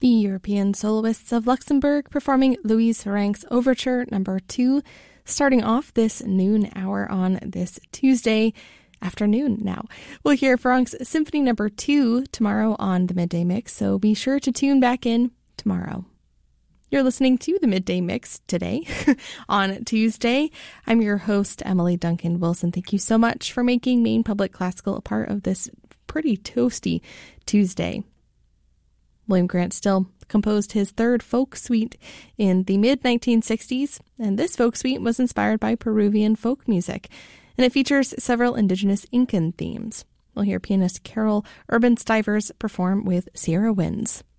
The European Soloists of Luxembourg performing Louise Farrenc's Overture No. 2, starting off this noon hour on this Tuesday afternoon now. We'll hear Farrenc's Symphony No. 2 tomorrow on the Midday Mix, so be sure to tune back in tomorrow. You're listening to the Midday Mix today on Tuesday. I'm your host, Emily Duncan Wilson. Thank you so much for making Maine Public Classical a part of this pretty toasty Tuesday. William Grant Still composed his third folk suite in the mid-1960s, and this folk suite was inspired by Peruvian folk music, and it features several indigenous Incan themes. We'll hear pianist Carol Urban Stivers perform with Sierra Winds.